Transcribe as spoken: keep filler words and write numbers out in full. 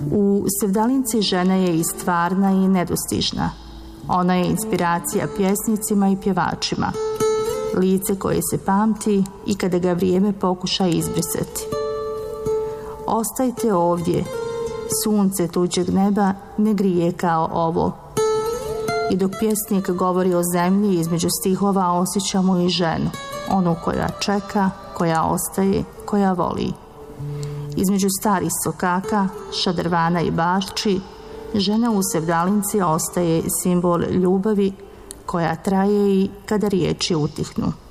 U Sevdalinci žena je i stvarna i nedostižna. Ona je inspiracija pjesnicima i pjevačima. Lice koje se pamti i kada ga vrijeme pokuša izbrisati. Ostajte ovdje, sunce tuđeg neba ne grije kao ovo. I dok pjesnik govori o zemlji, između stihova osjećamo i ženu, onu koja čeka, koja ostaje, koja voli. Između starih sokaka, šadrvana i bašči, žena u Sevdalinci ostaje simbol ljubavi koja traje i kada riječi utihnu.